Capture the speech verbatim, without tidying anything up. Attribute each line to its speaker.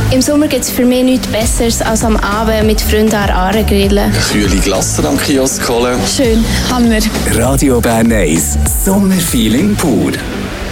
Speaker 1: Im Sommer gibt es für mich nichts Besseres, als am Abend mit Freunden an der Aare grillen.
Speaker 2: Kühle Glasse am Kiosk holen.
Speaker 1: Schön, haben wir.
Speaker 3: Radio Bern eins, Sommerfeeling pur.